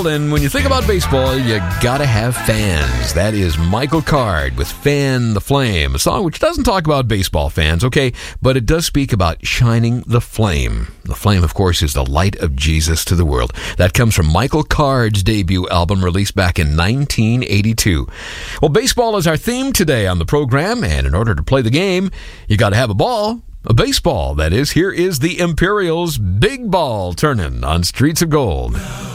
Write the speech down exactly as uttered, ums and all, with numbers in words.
Gold, and when you think about baseball, you gotta have fans. That is Michael Card with Fan the Flame, a song which doesn't talk about baseball fans, okay, but it does speak about shining the flame. The flame, of course, is the light of Jesus to the world. That comes from Michael Card's debut album released back in nineteen eighty-two. Well, baseball is our theme today on the program, and in order to play the game, you gotta have a ball. A baseball, that is. Here is the Imperials' Big Ball Turnin' on Streets of Gold.